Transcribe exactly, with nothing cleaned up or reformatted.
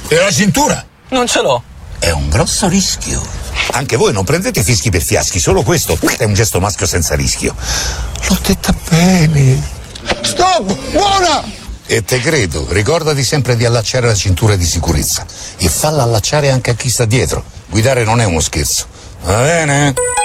E la cintura? Non ce l'ho. È un grosso rischio. Anche voi non prendete fischi per fiaschi, solo questo è un gesto maschio senza rischio. L'ho detta bene. Stop! Buona! E te credo, ricordati sempre di allacciare la cintura di sicurezza. E falla allacciare anche a chi sta dietro. Guidare non è uno scherzo. Va bene?